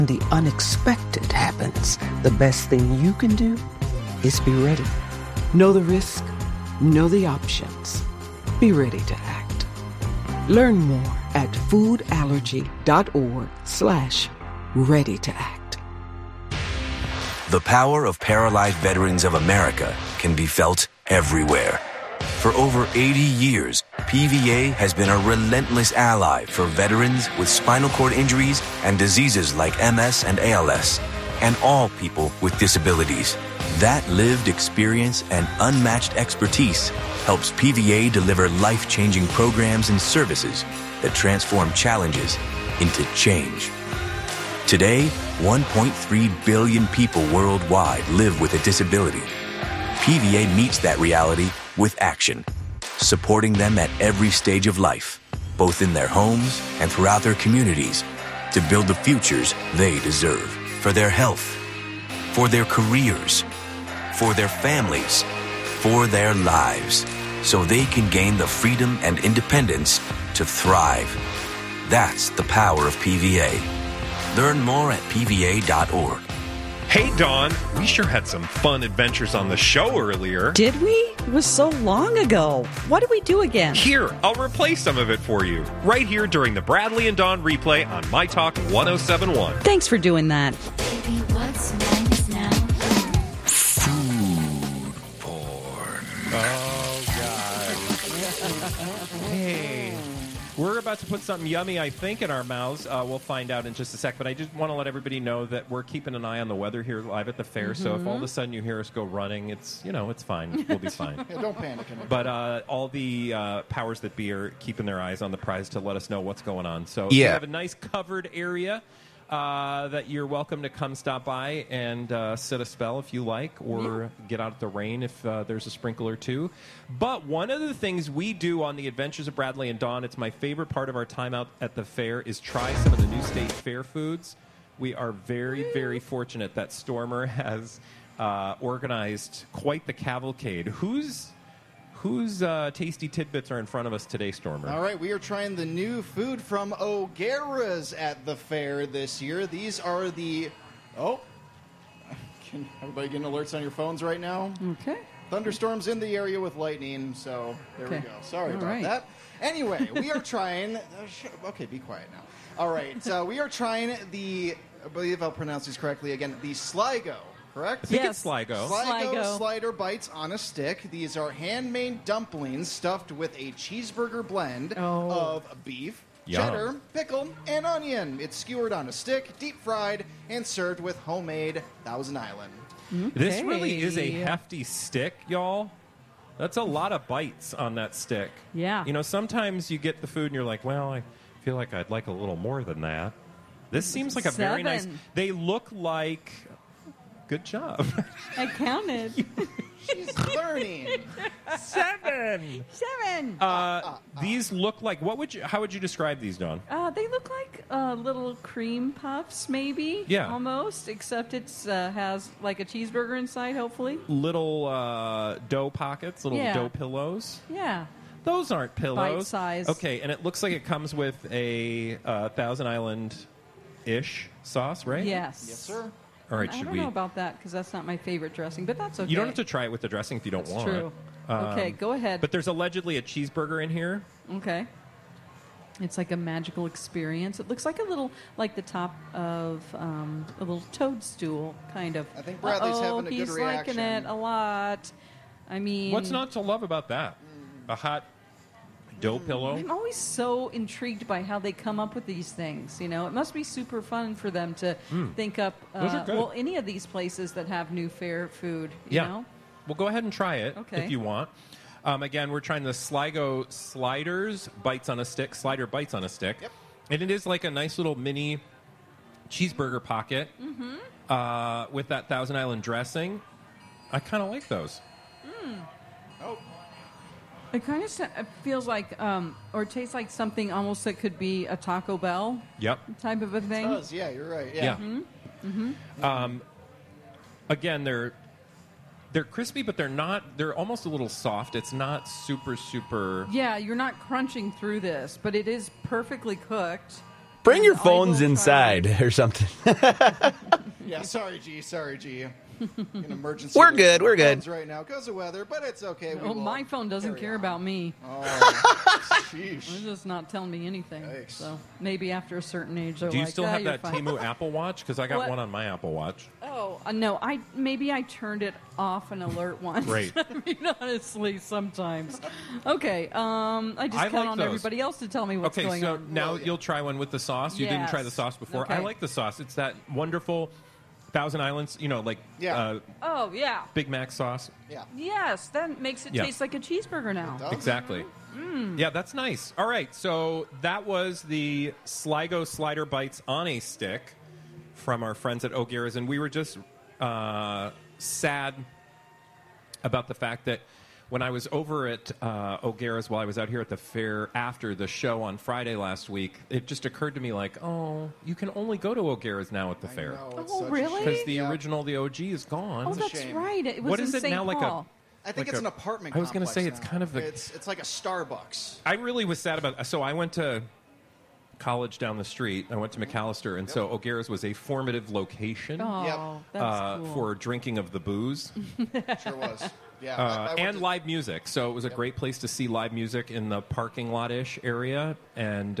the unexpected happens, the best thing you can do is be ready. Know the risk, know the options. Be ready to act. Learn more at foodallergy.org/ready to act. The power of Paralyzed Veterans of America can be felt everywhere. For over 80 years, PVA has been a relentless ally for veterans with spinal cord injuries and diseases like MS and ALS, and all people with disabilities. That lived experience and unmatched expertise helps PVA deliver life-changing programs and services that transform challenges into change. Today, 1.3 billion people worldwide live with a disability. PVA meets that reality with action, supporting them at every stage of life, both in their homes and throughout their communities, to build the futures they deserve for their health, for their careers, for their families, for their lives, so they can gain the freedom and independence to thrive. That's the power of PVA. Learn more at PVA.org. Hey, Dawn, we sure had some fun adventures on the show earlier. Did we? It was so long ago. What did we do again? Here, I'll replay some of it for you, right here during the Bradley and Dawn replay on My Talk 1071. Thanks for doing that. Baby, what's mine is now. Food porn. Oh, God. Hey, we're about to put something yummy, I think, in our mouths. We'll find out in just a sec. But I just want to let everybody know that we're keeping an eye on the weather here live at the fair. So if all of a sudden you hear us go running, it's fine. We'll be fine. Yeah, don't panic. But all the powers that be are keeping their eyes on the prize to let us know what's going on. So Yeah. we have a nice covered area that you're welcome to come stop by and sit a spell if you like, or get out of the rain if there's a sprinkle or two. But one of the things we do on the Adventures of Bradley and Dawn, it's my favorite part of our time out at the fair, is try some of the new state fair foods. We are very, very fortunate that Stormer has organized quite the cavalcade. Whose tasty tidbits are in front of us today, Stormer? All right, we are trying the new food from O'Gara's at the fair this year. These are the... Oh, can everybody getting alerts on your phones right now? Okay. Thunderstorms in the area with lightning, so there we Okay. go. Sorry All about right. that. Anyway, we are trying... okay, be quiet now. All right, so we are trying the... I believe I'll pronounce these correctly again. The Sligo, correct? I think Yes. it's Sligo. Sligo. Slider bites on a stick. These are handmade dumplings stuffed with a cheeseburger blend of beef, Yum. cheddar, pickle, and onion. It's skewered on a stick, deep fried, and served with homemade Thousand Island. This really is a Okay. hefty stick, y'all. That's a lot of bites on that stick. Yeah. You know, sometimes you get the food and you're like, well, I feel like I'd like a little more than that. This seems like a very nice... 7. They look like... Good job. I counted. She's learning. 7! 7. These look like... How would you describe these, Dawn? They look like little cream puffs, maybe. Yeah. Almost, except it's has like a cheeseburger inside, hopefully. Little dough pockets, little Yeah. dough pillows. Yeah. Those aren't pillows. Bite-sized. Okay, and it looks like it comes with a Thousand Island-ish sauce, right? Yes. Yes, sir. All right, I should don't we... know about that because that's not my favorite dressing, but that's okay. You don't have to try it with the dressing if you don't It's want. true. Okay, go ahead. But there's allegedly a cheeseburger in here. Okay. It's like a magical experience. It looks like a little, like the top of a little toadstool, kind of. I think Bradley's having a good he's reaction. liking it a lot. I mean, What's not to love about that? A hot dough pillow? I'm always so intrigued by how they come up with these things. You know, it must be super fun for them to think up. Those are good. Well, any of these places that have new fair food. You Yeah. know? Well, go ahead and try it Okay. if you want. Again, we're trying the Sligo Sliders Bites on a Stick, Slider Bites on a Stick. Yep. And it is like a nice little mini cheeseburger pocket with that Thousand Island dressing. I kind of like those. Oh, It kind of feels like, or tastes like something almost that could be a Taco Bell Yep. type of a it thing. does. Yeah, you're right. Yeah. Yeah. Again, they're crispy, but they're not. They're almost a little soft. It's not super. Yeah, you're not crunching through this, but it is perfectly cooked. Bring your I will phones try. inside or something. Yeah, sorry, G. An emergency. We're good, we're good. phones right now because of weather, but it's okay. We Oh, will my phone doesn't carry care on. about me. Oh, It's sheesh. just not telling me anything. Yikes. So maybe after a certain age, they're Do you like, still "Ah, have you're that fine." Temu Apple Watch? Because I got What? one on my Apple Watch. Oh no, I turned it off an alert once. Great. I mean, honestly, sometimes. Okay, I just I count like on those. everybody else to tell me what's Okay, going so on. now Well, yeah. you'll try one with the sauce. You didn't try the Yes. sauce before. I Okay. like the sauce. It's that wonderful Thousand Islands, like Yeah. Oh yeah, Big Mac sauce. Yeah. yes, that makes it Yeah. taste like a cheeseburger now. does. Exactly. Mm. Yeah, that's nice. All right, so that was the Sligo Slider Bites on a stick from our friends at O'Gara's, and we were just sad about the fact that when I was over at O'Gara's while I was out here at the fair after the show on Friday last week, it just occurred to me like, oh, you can only go to O'Gara's now at the fair. No, it's Oh, such a really? Because shame. the Yeah. original, the OG, is gone. Oh, a that's shame. right. It was What in is it St. now? Paul. I think like it's a- an apartment. I was gonna complex say it's now. kind of a- It's like a Starbucks. I really was sad about. So I went to college down the street. I went to McAllister, and so O'Gara's was a formative location Oh, Yep. that's cool. for drinking of the booze Sure was. Yeah. I went and to- live music. So it was a great place to see live music in the parking lot-ish area, and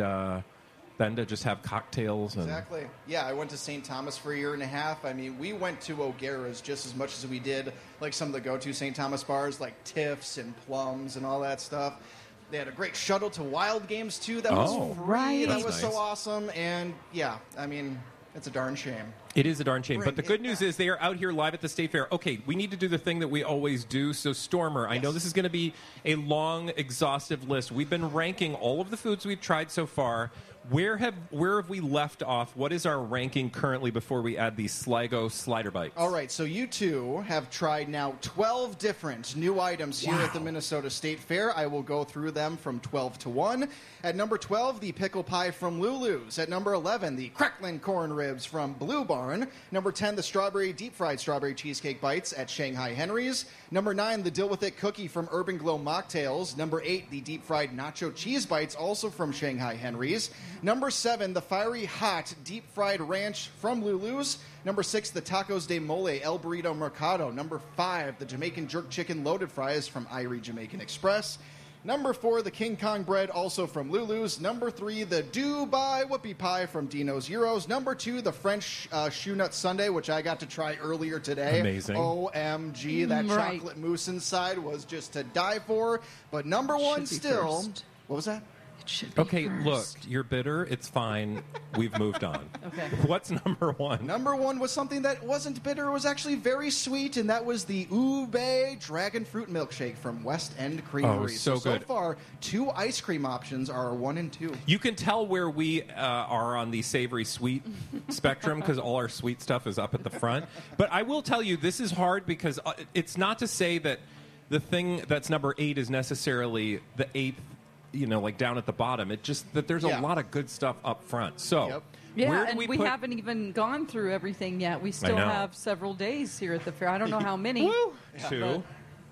then to just have cocktails. And Exactly. Yeah, I went to St. Thomas for a year and a half. I mean, we went to O'Gara's just as much as we did like some of the go-to St. Thomas bars like Tiff's and Plums and all that stuff. They had a great shuttle to Wild Games too. That Oh. was free. Right. That That's was nice. so awesome. And yeah, I mean, it's a darn shame. It is a darn shame. But the Bring good it news back. is they are out here live at the State Fair. Okay, we need to do the thing that we always do. So, Stormer, I know Yes. this is going to be a long, exhaustive list. We've been ranking all of the foods we've tried so far. Where have we left off? What is our ranking currently before we add the Sligo Slider Bites? All right, so you two have tried now 12 different new items here at the Minnesota State Fair. I will go through them from 12 to 1. At number 12, the pickle pie from Lulu's. At number 11, the crackling corn ribs from Blue Barn. Number 10, the deep fried strawberry cheesecake bites at Shanghai Henry's. Number 9, the Dill With It cookie from Urban Glow Mocktails. Number 8, the deep fried nacho cheese bites, also from Shanghai Henry's. Number 7, the fiery hot deep fried ranch from Lulu's. Number 6, the Tacos de Mole El Burrito Mercado. Number 5, the Jamaican jerk chicken loaded fries from Irie Jamaican Express. Number 4, the King Kong bread, also from Lulu's. Number 3, the Dubai Whoopie Pie from Dino's Euros. Number 2, the French Shoe Nut Sundae, which I got to try earlier today. Amazing. OMG, that Right. chocolate mousse inside was just to die for. But number 1 Should be still... first. What was that? It should be Okay, first. look, you're bitter. It's fine. We've moved on. Okay. What's number 1? Number 1 was something that wasn't bitter. It was actually very sweet, and that was the Ube Dragon Fruit Milkshake from West End Creamery. so good. So far, 2 ice cream options are 1 and 2. You can tell where we are on the savory sweet spectrum because all our sweet stuff is up at the front. But I will tell you, this is hard because it's not to say that the thing that's number 8 is necessarily the 8th, like down at the bottom. It's just that there's a Yeah. lot of good stuff up front. So, Yep. Yeah, where do and we we put... haven't even gone through everything yet. We still know. have several days here at the fair. I don't know how many. Woo! 2.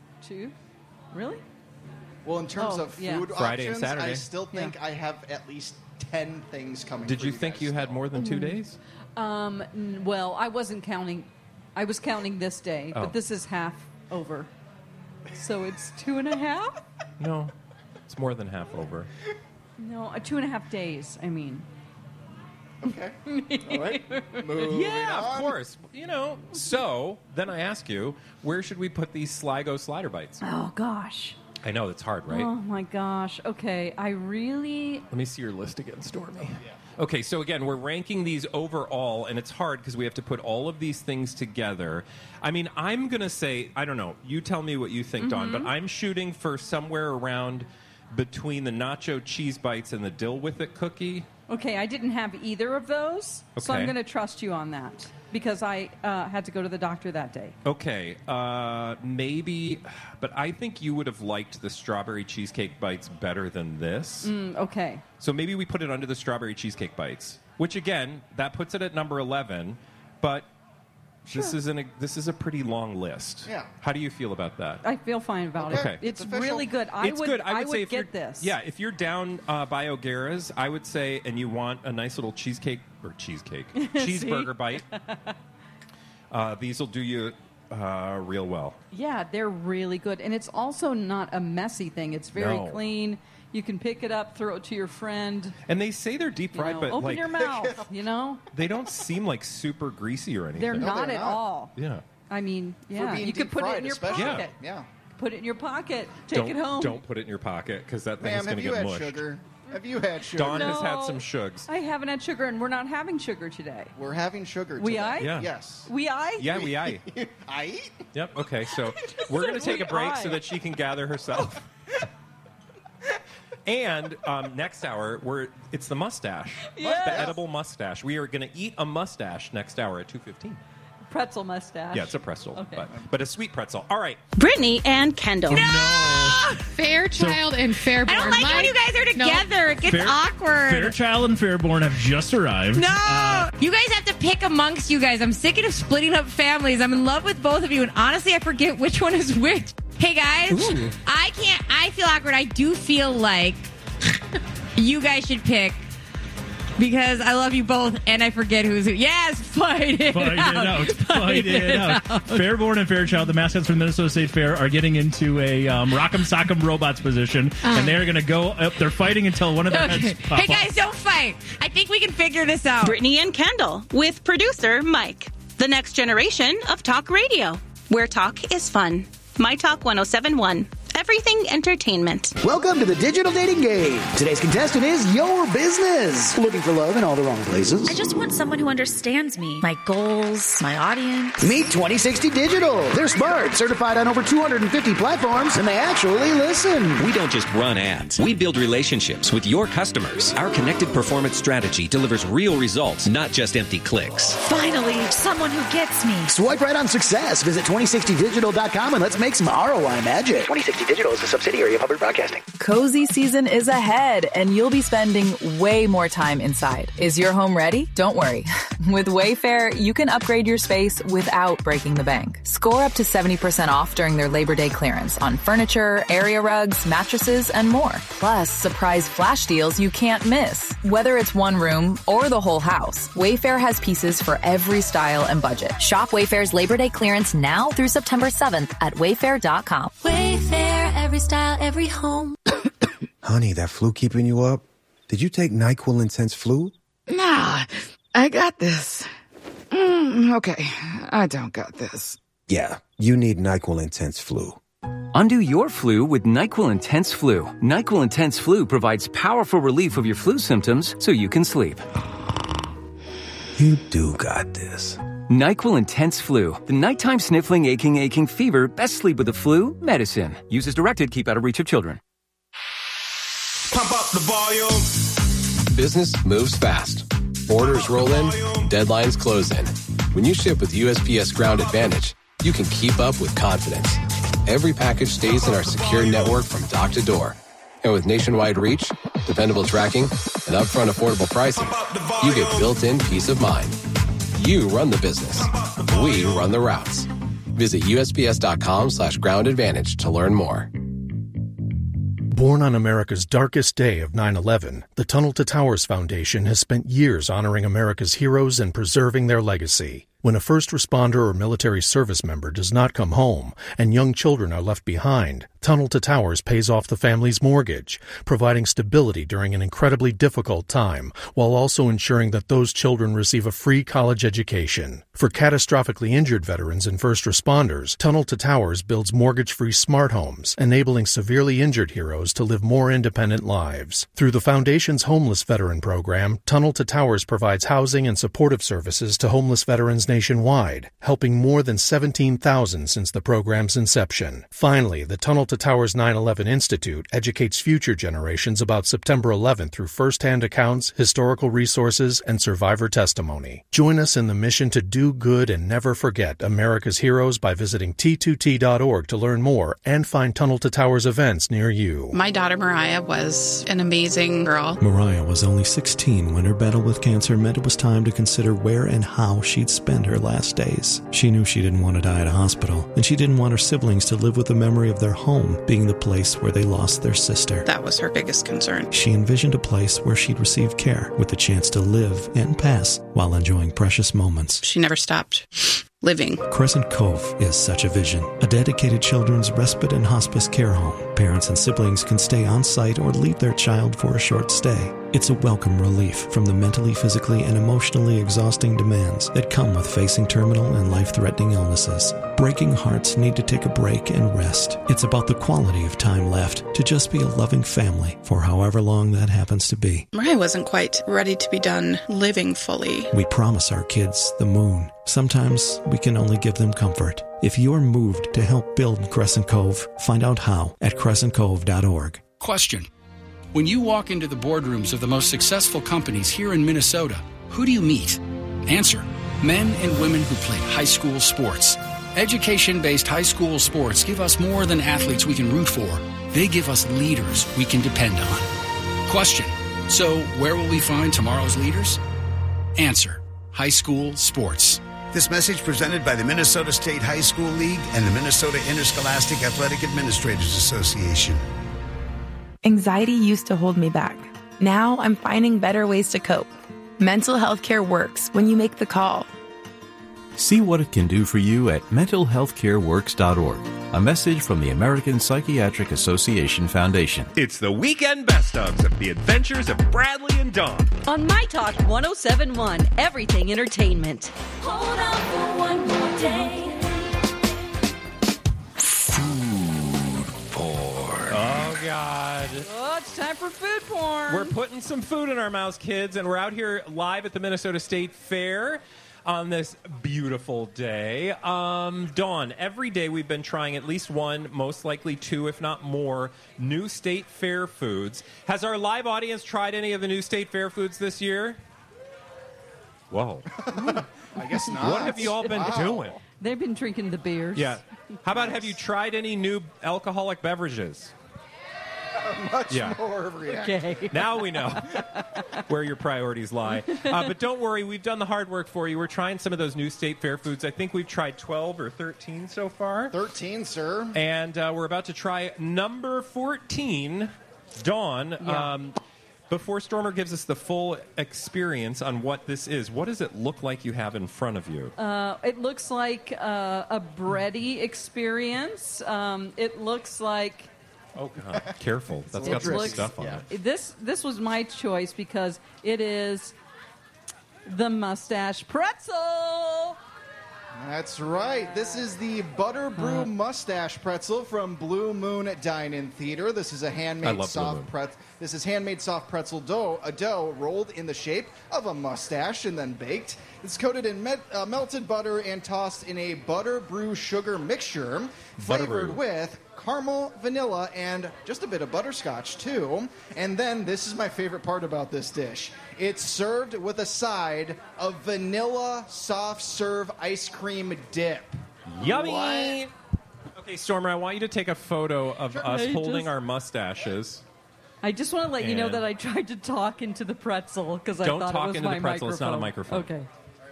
2? Really? Well, in terms Oh, of yeah. food Friday and options, Saturday. I still think Yeah. I have at least 10 things coming Did for you think guys you had still. more than Mm-hmm. 2 days? Well, I wasn't counting. I was counting this day, Oh. but this is half over. So it's 2.5? No. It's more than half over. No, 2.5 days, I mean. Okay. All right. Moving Yeah, of on. course. So then I ask you, where should we put these Sligo Slider Bites? Oh, gosh. I know, it's hard, right? Oh, my gosh. Okay, I really... Let me see your list again, Stormy. Okay, so again, we're ranking these overall, and it's hard because we have to put all of these things together. I mean, I'm going to say, I don't know, you tell me what you think, Dawn, but I'm shooting for somewhere around between the nacho cheese bites and the Dill With It cookie. Okay, I didn't have either of those, so I'm Okay. going to trust you on that because I had to go to the doctor that day. Okay, maybe, but I think you would have liked the strawberry cheesecake bites better than this. Okay. So maybe we put it under the strawberry cheesecake bites, which again, that puts it at number 11. But This is a pretty long list. Yeah. How do you feel about that? I feel fine about Okay. it. It's It's official. really good. It's good. I would say if get you're, this. Yeah, if you're down by O'Gara's, I would say, and you want a nice little cheeseburger bite, these will do you real well. Yeah, they're really good. And it's also not a messy thing. It's very No. clean. You can pick it up, throw it to your friend. And they say they're deep You fried, know, but open like your mouth, you know? they don't seem like super greasy or anything. They're not they're at not. all. Yeah. I mean, yeah. being You could deep put it fried, in your especially. pocket. Yeah. Put it in your pocket. Take it home. Don't put it in your pocket because that thing's Ma'am, going have to you get had mushed. sugar? Have you had sugar? Dawn has had No. some shugs. I haven't had sugar, and we're not having sugar today. We're having sugar today. We I? Yeah. Yes. I? Yeah, we I. I eat? Yep. Okay. So we're going to take a break so I. that she can gather herself. And next hour, it's the mustache, Yes. the edible mustache. We are going to eat a mustache next hour at 2:15. Pretzel mustache. Yeah, it's a pretzel, Okay. but a sweet pretzel. All right. Brittany and Kendall. Fairchild and Fairborn. I don't like it when you guys are together. It gets awkward. Fairchild and Fairborn have just arrived. No! You guys have to pick amongst you guys. I'm sick of splitting up families. I'm in love with both of you, and honestly, I forget which one is which. Hey, guys, I feel awkward. I do feel like you guys should pick because I love you both, and I forget who's who. Yes, fight it out. Fight it out. Fairborn and Fairchild, the mascots from Minnesota State Fair, are getting into a Rock'em Sock'em Robots position, and they're going to go up. They're fighting until one of their heads pop Hey, guys, don't fight. I think we can figure this out. Brittany and Kendall with producer Mike. The next generation of talk radio, where talk is fun. My Talk 107.1. Everything entertainment. Welcome to the Digital Dating Game. Today's contestant is your business. Looking for love in all the wrong places? I just want someone who understands me, my goals, my audience. Meet 2060 Digital. They're smart, certified on over 250 platforms, and they actually listen. We don't just run ads. We build relationships with your customers. Our connected performance strategy delivers real results, not just empty clicks. Finally, someone who gets me. Swipe right on success. Visit 2060digital.com and let's make some ROI magic. 2060 Digital is a subsidiary of Hubbard Broadcasting. Cozy season is ahead, and you'll be spending way more time inside. Is your home ready? Don't worry. With Wayfair, you can upgrade your space without breaking the bank. Score up to 70% off during their Labor Day clearance on furniture, area rugs, mattresses, and more. Plus, surprise flash deals you can't miss. Whether it's one room or the whole house, Wayfair has pieces for every style and budget. Shop Wayfair's Labor Day clearance now through September 7th at wayfair.com. Wayfair, every style, every home. Honey, that flu keeping you up? Did you take NyQuil Intense Flu? Nah, I got this. Okay, I don't got this. Yeah, you need NyQuil Intense Flu. Undo your flu with NyQuil Intense Flu. NyQuil Intense Flu provides powerful relief of your flu symptoms so you can sleep. You do got this. NyQuil Intense Flu. The nighttime sniffling, aching fever. Best sleep with the flu medicine. Use as directed. Keep out of reach of children. Pump up the volume. Business moves fast. Orders roll in. Deadlines close in. When you ship with USPS Ground Advantage, you can keep up with confidence. Every package stays in our secure network from dock to door. And with nationwide reach, dependable tracking, and upfront affordable pricing, you get built-in peace of mind. You run the business. We run the routes. Visit USPS.com/Ground Advantage to learn more. Born on America's darkest day of 9/11, the Tunnel to Towers Foundation has spent years honoring America's heroes and preserving their legacy. When a first responder or military service member does not come home and young children are left behind, Tunnel to Towers pays off the family's mortgage, providing stability during an incredibly difficult time, while also ensuring that those children receive a free college education. For catastrophically injured veterans and first responders, Tunnel to Towers builds mortgage-free smart homes, enabling severely injured heroes to live more independent lives. Through the Foundation's Homeless Veteran Program, Tunnel to Towers provides housing and supportive services to homeless veterans nationwide, helping more than 17,000 since the program's inception. Finally, the Tunnel to Towers 9/11 Institute educates future generations about September 11th through first-hand accounts, historical resources, and survivor testimony. Join us in the mission to do good and never forget America's heroes by visiting T2T.org to learn more and find Tunnel to Towers events near you. My daughter Mariah was an amazing girl. Mariah was only 16 when her battle with cancer meant it was time to consider where and how she'd spend her last days. She knew she didn't want to die at a hospital, and she didn't want her siblings to live with the memory of their home being the place where they lost their sister. That was her biggest concern. She envisioned a place where she'd receive care with the chance to live and pass while enjoying precious moments. She never stopped living. Crescent Cove is such a vision. A dedicated children's respite and hospice care home. Parents and siblings can stay on site or leave their child for a short stay. It's a welcome relief from the mentally, physically, and emotionally exhausting demands that come with facing terminal and life-threatening illnesses. Breaking hearts need to take a break and rest. It's about the quality of time left to just be a loving family for however long that happens to be. Mariah wasn't quite ready to be done living fully. We promise our kids the moon. Sometimes we can only give them comfort. If you're moved to help build Crescent Cove, find out how at crescentcove.org. Question. When you walk into the boardrooms of the most successful companies here in Minnesota, who do you meet? Answer. Men and women who played high school sports. Education-based high school sports give us more than athletes we can root for. They give us leaders we can depend on. Question. So where will we find tomorrow's leaders? Answer. High school sports. This message presented by the Minnesota State High School League and the Minnesota Interscholastic Athletic Administrators Association. Anxiety used to hold me back. Now I'm finding better ways to cope. Mental health care works when you make the call. See what it can do for you at mentalhealthcareworks.org. A message from the American Psychiatric Association Foundation. It's the weekend best-ofs of the adventures of Bradley and Dawn. On My Talk 107.1, Everything Entertainment. Hold on for one more day. Food porn. Oh, God. Oh, it's time for food porn. We're putting some food in our mouths, kids, and we're out here live at the Minnesota State Fair on this beautiful day. Dawn, every day we've been trying at least one, most likely two, if not more, new State Fair foods. Has our live audience tried any of the new State Fair foods this year? Whoa. I guess not. What have you all been doing? They've been drinking the beers. Yeah. How about, have you tried any new alcoholic beverages? Much more reaction. Okay. Now we know where your priorities lie. But don't worry, we've done the hard work for you. We're trying some of those new State Fair foods. I think we've tried 12 or 13 so far. 13, sir. And we're about to try number 14, Dawn. Yeah. Before Stormer gives us the full experience on what this is, what does it look like you have in front of you? It looks like a bready experience. It looks like... Oh, God. Careful. That's got some stuff on it. This was my choice because it is the mustache pretzel. That's right. This is the Butter Brew Mustache Pretzel from Blue Moon Dine-In Theater. This is a handmade soft pretzel. This is handmade soft pretzel dough, a dough rolled in the shape of a mustache and then baked. It's coated in melted butter and tossed in a Butter Brew sugar mixture, flavored with caramel, vanilla, and just a bit of butterscotch, too. And then, this is my favorite part about this dish. It's served with a side of vanilla soft serve ice cream dip. Yummy! What? Okay, Stormer, I want you to take a photo of us holding our mustaches. I just want to let you know that I tried to talk into the pretzel because I thought it was my microphone. Don't talk into the pretzel. It's not a microphone. Okay.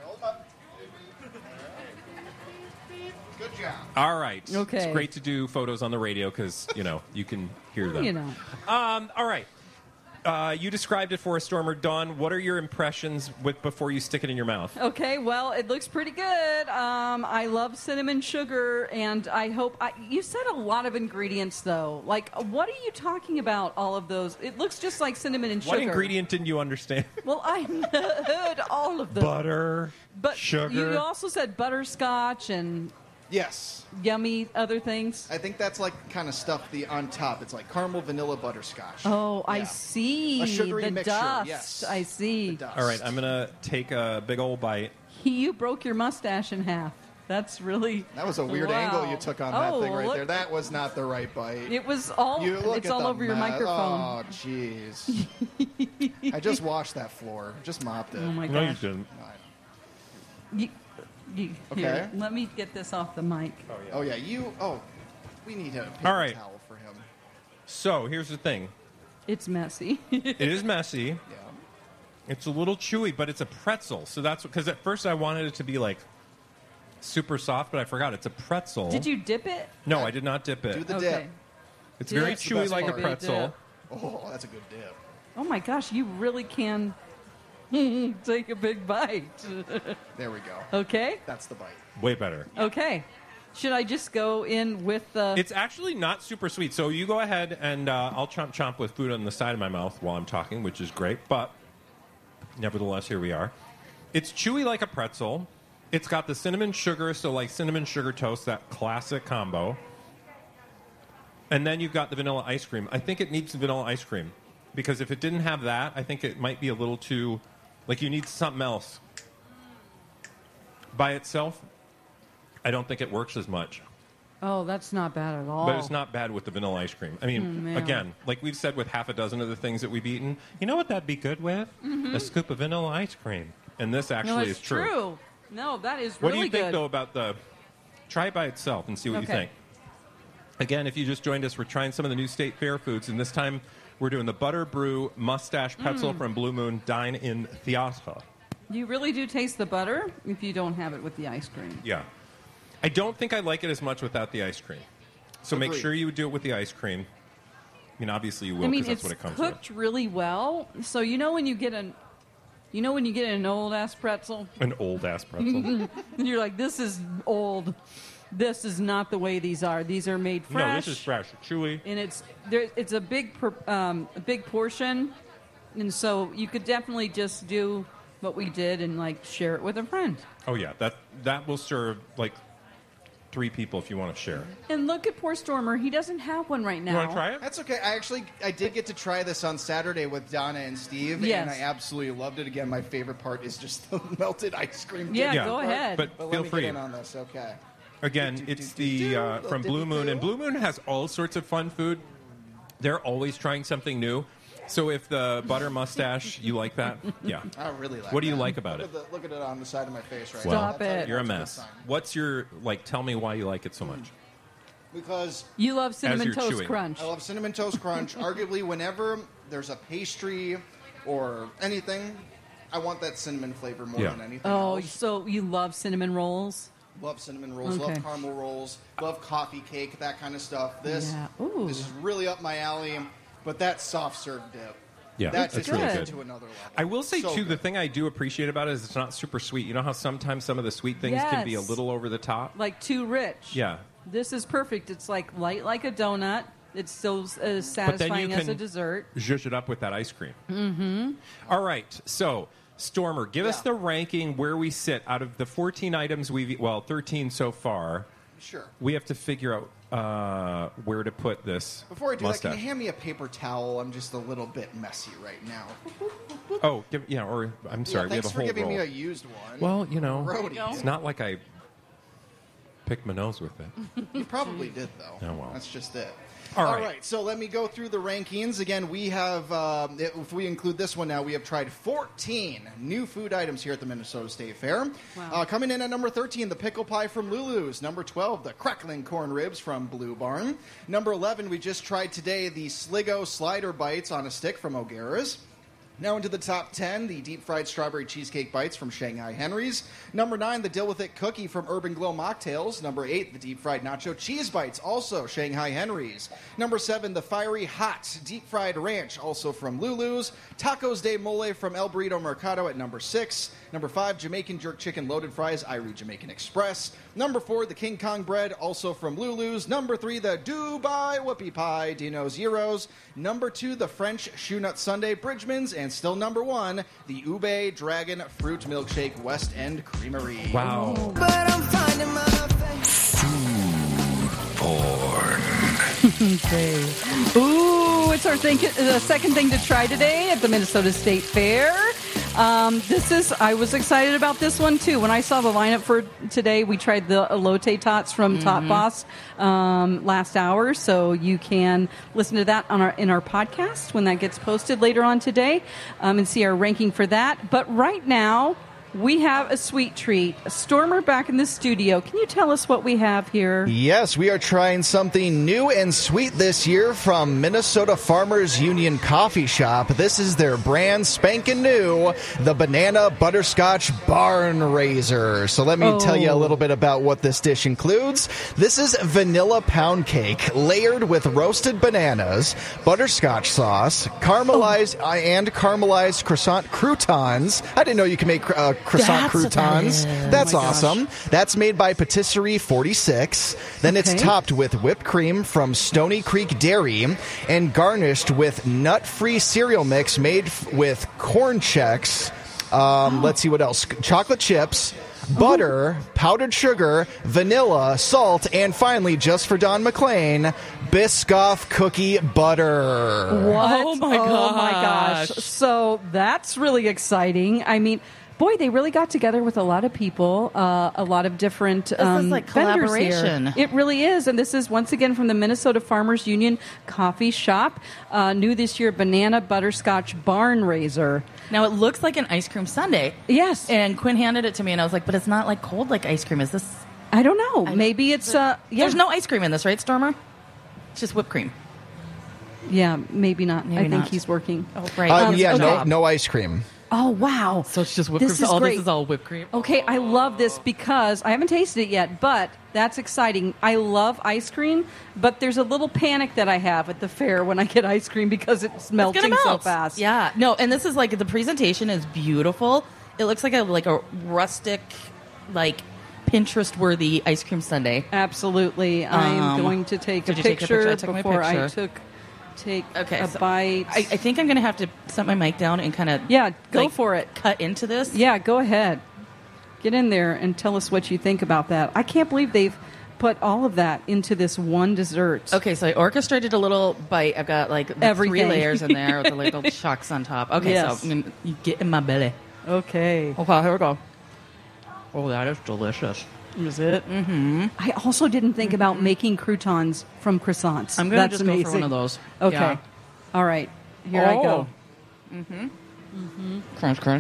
Good job. All right. Okay. It's great to do photos on the radio because, you can hear them. You know. All right. You described it for us, Stormer. Dawn, what are your impressions before you stick it in your mouth? Okay, well, it looks pretty good. I love cinnamon sugar, and I hope... you said a lot of ingredients, though. Like, what are you talking about, all of those? It looks just like cinnamon and sugar. What ingredient didn't you understand? Well, I heard all of them. Butter, sugar. You also said butterscotch and... Yes. Yummy other things. I think that's like kind of stuff on top. It's like caramel, vanilla, butterscotch. Oh, yeah. I see. A sugary the mixture. Dust. Yes. I see. All right, I'm going to take a big old bite. You broke your mustache in half. That's really... That was a weird angle you took on that thing right there. That was not the right bite. It was all... It's all over your microphone. Oh, jeez. I just washed that floor. Just mopped it. Oh, my No, you gosh. didn't. Okay. Here, let me get this off the mic. Oh, yeah. We need a paper All right. towel for him. So here's the thing. It's messy. It is messy. Yeah. It's a little chewy, but it's a pretzel. So that's because at first I wanted it to be like super soft, but I forgot it's a pretzel. Did you dip it? No, I did not dip it. Do the dip. It's Dip. very That's the chewy best like a part. pretzel. Oh, that's a good dip. Oh, my gosh. You really can take a big bite. There we go. Okay? That's the bite. Way better. Okay. Should I just go in with the... It's actually not super sweet. So you go ahead and I'll chomp with food on the side of my mouth while I'm talking, which is great. But nevertheless, here we are. It's chewy like a pretzel. It's got the cinnamon sugar, so like cinnamon sugar toast, that classic combo. And then you've got the vanilla ice cream. I think it needs the vanilla ice cream. Because if it didn't have that, I think it might be a little too... Like you need something else. By itself, I don't think it works as much. Oh, that's not bad at all. But it's not bad with the vanilla ice cream. I mean, man. again, like we've said with half a dozen of the things that we've eaten, you know what that'd be good with? Mhm. A scoop of vanilla ice cream. And this actually no, is it's true. true. No, that is What really do you think, good. though, about the... Try it by itself and see what you Okay. think. Again, if you just joined us, we're trying some of the new State Fair foods, and this time we're doing the Butter Brew Mustache Pretzel from Blue Moon Dine in Theatre. You really do taste the butter if you don't have it with the ice cream. Yeah. I don't think I like it as much without the ice cream. So make Agreed. sure you do it with the ice cream. I mean, obviously you will I mean, because it's that's what it comes with. cooked really well. So you know when you get an old ass pretzel, An old-ass pretzel. and you're like, this is old. This is not the way these are. These are made fresh. No, this is fresh. Chewy. And it's a big portion, and so you could definitely just do what we did and like share it with a friend. Oh, yeah. That will serve, like, 3 people if you want to share. And look at poor Stormer. He doesn't have one right now. You want to try it? That's okay. I did get to try this on Saturday with Donna and Steve, Yes. and I absolutely loved it. Again, my favorite part is just the melted ice cream. Yeah, Yeah. go ahead. But let feel me free. get in on this. Okay. Again, it's the from Blue Moon, and Blue Moon has all sorts of fun food. They're always trying something new. So if the butter mustache, you like that? Yeah. I really like What do you that. like about it? Look at it on the side of my face right Well, now. I'll tell you You're a that's mess. good sign. What's your, like, tell me why you like it so much. Because You love Cinnamon you're Toast chewing. Crunch. I love Cinnamon Toast Crunch. Arguably, whenever there's a pastry or anything, I want that cinnamon flavor more than anything Oh, else. so you love cinnamon rolls? Love cinnamon rolls, Okay. love caramel rolls, love coffee cake, that kind of stuff. This is really up my alley, but that soft serve dip. Yeah, that that's just really takes good. it to another level. I will say, So too, good. the thing I do appreciate about it is it's not super sweet. You know how sometimes some of the sweet things can be a Yes. little over the top? Like too rich. Yeah. This is perfect. It's like light like a donut. It's still as But then you satisfying as a can dessert. zhuzh it up with that ice cream. Mm-hmm. All right, so Stormer, give us the ranking where we sit out of the 14 items 13 so far. Sure. We have to figure out where to put this Before I do that, mustache. can you hand me a paper towel? I'm just a little bit messy right now. Oh, or I'm sorry, we have thanks a for whole giving roll. me a used one. Well, you know, Roadies. it's not like I picked my nose with it. You probably did, though. Oh, well. That's just it. All All right. right, so let me go through the rankings. Again, we have, if we include this one now, we have tried 14 new food items here at the Minnesota State Fair. Wow. Coming in at number 13, the pickle pie from Lulu's. Number 12, the crackling corn ribs from Blue Barn. Number 11, we just tried today the Sligo slider bites on a stick from O'Gara's. Now into the top 10, the deep-fried strawberry cheesecake bites from Shanghai Henry's. Number 9, the dill-with-it cookie from Urban Glow Mocktails. Number 8, the deep-fried nacho cheese bites, also Shanghai Henry's. Number 7, the fiery hot deep-fried ranch, also from Lulu's. Tacos de mole from El Burrito Mercado at number 6. Number 5, Jamaican jerk chicken loaded fries, Irie Jamaican Express. Number 4, the King Kong bread, also from Lulu's. Number 3, the Dubai whoopie pie, Dino's Euros. Number 2, the French shoe nut sundae, Bridgman's. And still number 1, the Ube Dragon Fruit Milkshake West End Creamery. Wow. But I'm finding my Okay. Ooh, it's our the second thing to try today at the Minnesota State Fair. I was excited about this one too. When I saw the lineup for today, we tried the elote tots from Tot Boss last hour, so you can listen to that in our podcast when that gets posted later on today, and see our ranking for that. But right now, we have a sweet treat. Stormer back in the studio. Can you tell us what we have here? Yes, we are trying something new and sweet this year from Minnesota Farmers Union Coffee Shop. This is their brand spanking new, the Banana Butterscotch Barn Raiser. So let me tell you a little bit about what this dish includes. This is vanilla pound cake layered with roasted bananas, butterscotch sauce, caramelized croissant croutons. I didn't know you can make croissant croutons. That's awesome. That's made by Patisserie 46. Then it's topped with whipped cream from Stony Creek Dairy and garnished with nut-free cereal mix made with corn checks. Let's see what else. Chocolate chips, butter, powdered sugar, vanilla, salt, and finally, just for Don McLean, Biscoff cookie butter. What? Oh my gosh. So that's really exciting. I mean, boy, they really got together with a lot of people, a lot of different This is like vendors collaboration. here. It really is. And this is, once again, from the Minnesota Farmers Union Coffee Shop. New this year, Banana Butterscotch Barn Raiser. Now, it looks like an ice cream sundae. Yes. And Quinn handed it to me, and I was like, but it's not like cold like ice cream. Is this... I don't know. Maybe it's... There's no ice cream in this, right, Stormer? It's just whipped cream. Yeah, maybe not. Maybe I think not. he's working. Oh, right. No ice cream. Oh, wow. So it's just whipped cream. This is This great. is all whipped cream. Okay, I love this because I haven't tasted it yet, but that's exciting. I love ice cream, but there's a little panic that I have at the fair when I get ice cream because it's melting gonna so melt. fast. Yeah. No, and this is like, the presentation is beautiful. It looks like a rustic, like, Pinterest-worthy ice cream sundae. Absolutely. I'm going to take a did you take a picture picture? I took my before I picture. take Okay, a so bite. I think I'm going to have to set my mic down and kind of... Yeah, go for it. Cut into this. Yeah, go ahead. Get in there and tell us what you think about that. I can't believe they've put all of that into this one dessert. Okay, so I orchestrated a little bite. I've got like Everything. 3 layers in there with the little chunks on top. Okay, Yes. so you get in my belly. Okay. Okay, here we go. Oh, that is delicious. Is it? Mm-hmm. I also didn't think about making croutons from croissants. I'm going to That's just amazing. go for one of those. Okay. Yeah. All right. Here I go. Mm-hmm. Mm-hmm. Crunch, crunch.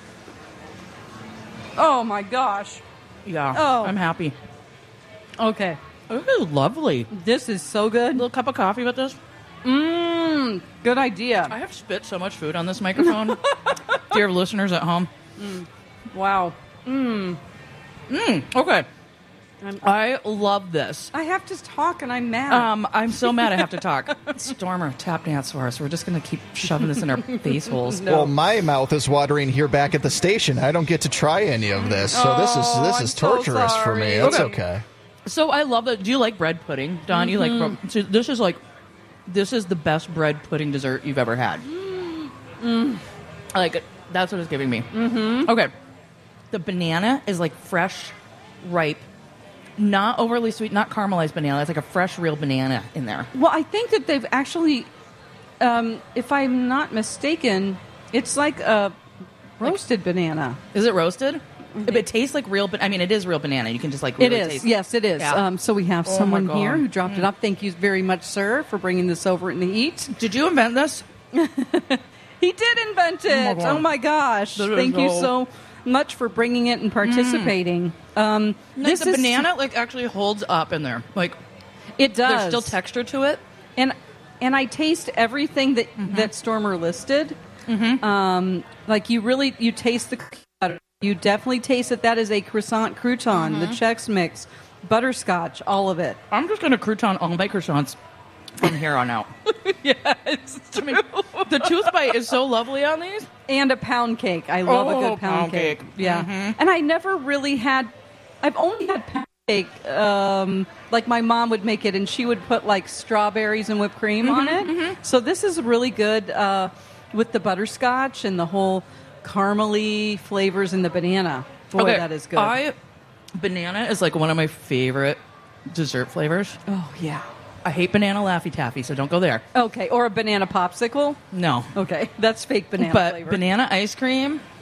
Oh, my gosh. Yeah, Oh. I'm happy. Okay. Ooh, lovely. This is so good. A little cup of coffee with this. Good idea. I have spit so much food on this microphone. Dear listeners at home. Wow. Okay. I love this. I have to talk, and I'm mad. I'm so mad I have to talk. Stormer, tap dance for us. We're just going to keep shoving this in our face holes. Well, my mouth is watering here back at the station. I don't get to try any of this, so this I'm is so torturous for me. sorry. It's Okay. okay. So I love that. Do you like bread pudding, Don? You like? So this is the best bread pudding dessert you've ever had. Like that's what it's giving me. Mm-hmm. Okay, the banana is like fresh, ripe, not overly sweet, not caramelized banana. It's like a fresh, real banana in there. Well, I think that they've actually, if I'm not mistaken, it's like a roasted banana. Is it roasted? It tastes like real, but I mean, it is real banana. You can just like really It is. taste. Yes, it is. Yeah. So we have Oh, someone my God. here who dropped it up. Thank you very much, sir, for bringing this over in the heat. Did you invent this? He did invent it. God. Oh, my gosh. That is Thank you so- so much for bringing it and participating. Like This the is banana like actually holds up in there. Like It does. there's still texture to it. And I taste everything that Stormer listed. Like you taste the cookie butter. You definitely taste that that is a croissant crouton, the Chex Mix, butterscotch, all of it. I'm just going to crouton all my croissants from here on out. Yeah, it's true. I mean, the tooth bite is so lovely on these. And a pound cake. I love a good pound cake. Yeah. And I never really had, I've only had pound cake, like my mom would make it and she would put like strawberries and whipped cream on it. So this is really good with the butterscotch and the whole caramely flavors in the banana. Boy, that is good. Banana is like one of my favorite dessert flavors. Oh, yeah. I hate banana Laffy Taffy, so don't go there. Okay, or a banana popsicle? No. Okay, that's fake banana But flavor. banana ice cream,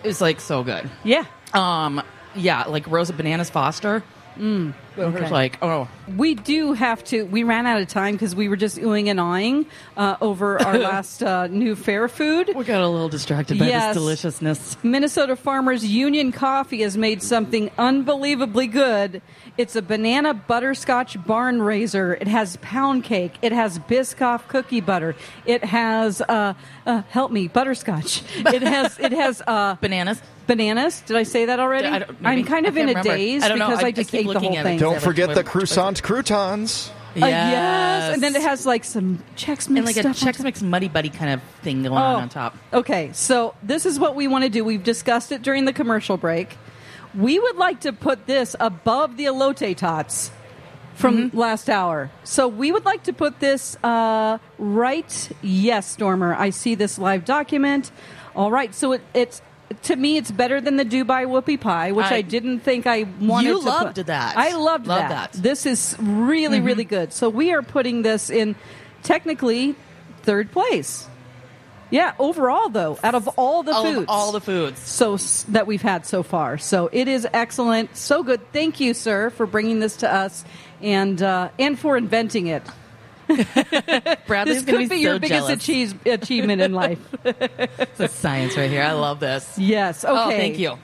is like so good. Yeah. Yeah, like Rosa Bananas Foster. Okay. Like, we do have to. We ran out of time because we were just oohing and awing over our last new fair food. We got a little distracted by this deliciousness. Minnesota Farmers Union Coffee has made something unbelievably good. It's a banana butterscotch barn raiser. It has pound cake. It has Biscoff cookie butter. It has help me, butterscotch. It has bananas. Bananas? Did I say that already? I'm kind of in a daze because I just ate the whole thing. Don't forget the croissant croutons. Yes. And then it has like some Chex Mix and like stuff a Chex Mix Muddy Buddy kind of thing going on top. Okay, so this is what we want to do. We've discussed it during the commercial break. We would like to put this above the elote tots from last hour. So we would like to put this right. Yes, Stormer. I see this live document. All right. So it's to me, it's better than the Dubai whoopie pie, which I didn't think I wanted to You loved that. I loved that. This is really, really good. So we are putting this in technically third place. Yeah, overall, though, out of all the foods. All the foods. So that we've had so far. So it is excellent. So good. Thank you, sir, for bringing this to us and for inventing it. Bradley's this could be your so biggest jealous. achievement in life. It's a science right here. I love this. Yes. Okay. Oh, thank you.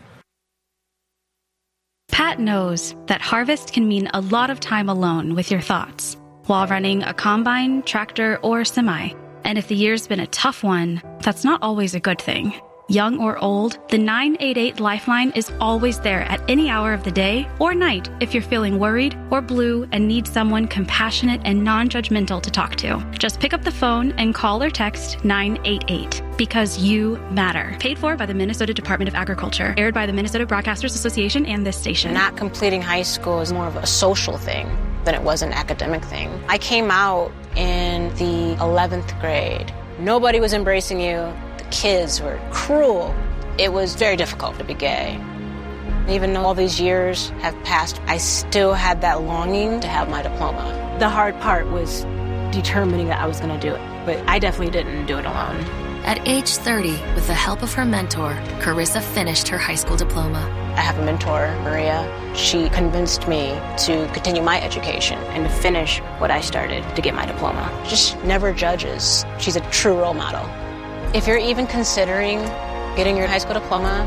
Pat knows that harvest can mean a lot of time alone with your thoughts while running a combine, tractor, or semi. And if the year's been a tough one, that's not always a good thing. Young or old, the 988 Lifeline is always there at any hour of the day or night if you're feeling worried or blue and need someone compassionate and non-judgmental to talk to. Just pick up the phone and call or text 988 because you matter. Paid for by the Minnesota Department of Agriculture. Aired by the Minnesota Broadcasters Association and this station. Not completing high school is more of a social thing than it was an academic thing. I came out in the 11th grade. Nobody was embracing you. Kids were cruel. It was very difficult to be gay. Even though all these years have passed, I still had that longing to have my diploma. The hard part was determining that I was going to do it, but I definitely didn't do it alone. At age 30, with the help of her mentor, Carissa finished her high school diploma. I have a mentor, Maria. She convinced me to continue my education and to finish what I started to get my diploma. Just never judges. She's a true role model. If you're even considering getting your high school diploma,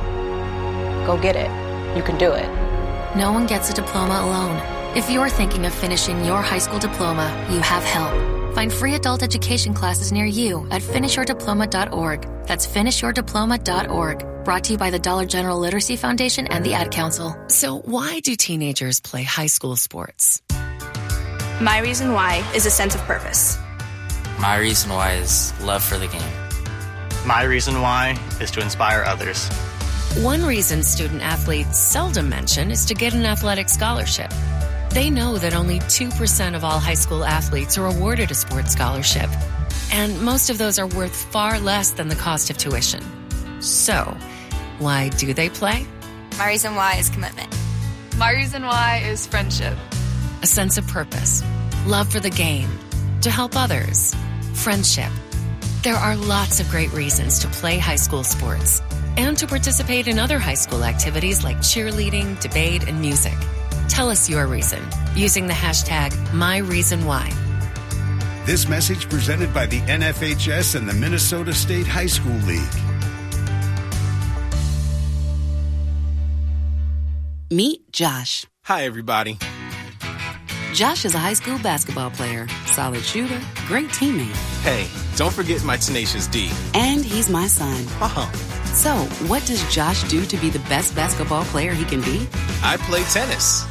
go get it. You can do it. No one gets a diploma alone. If you're thinking of finishing your high school diploma, you have help. Find free adult education classes near you at finishyourdiploma.org. That's finishyourdiploma.org. Brought to you by the Dollar General Literacy Foundation and the Ad Council. So why do teenagers play high school sports? My reason why is a sense of purpose. My reason why is love for the game. My reason why is to inspire others. One reason student athletes seldom mention is to get an athletic scholarship. They know that only 2% of all high school athletes are awarded a sports scholarship, and most of those are worth far less than the cost of tuition. So, why do they play? My reason why is commitment. My reason why is friendship. A sense of purpose, love for the game, to help others, friendship. There are lots of great reasons to play high school sports and to participate in other high school activities like cheerleading, debate, and music. Tell us your reason using the hashtag #MyReasonWhy. This message presented by the NFHS and the Minnesota State High School League. Meet Josh. Hi, everybody. Josh is a high school basketball player, solid shooter, great teammate. Hey, don't forget my tenacious D. And he's my son. Oh. So, what does Josh do to be the best basketball player he can be? I play tennis.